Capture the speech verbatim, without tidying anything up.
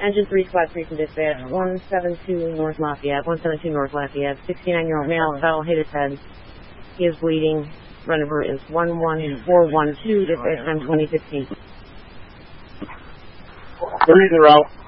Engine three squad three from dispatch, one seven two North Lafayette, one seven two North Lafayette, sixty-nine-year-old male, battle hit his head. He is bleeding. Run number is one one four one two, dispatch time twenty fifteen. Breather out.